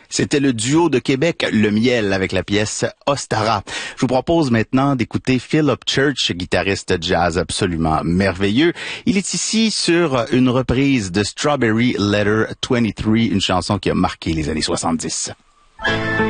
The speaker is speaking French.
C'était le duo de Québec, Le Miel, avec la pièce Ostara. Je vous propose maintenant d'écouter Philip Church, guitariste jazz absolument merveilleux. Il est ici sur une reprise de Strawberry Letter 23, une chanson qui a marqué les années 70.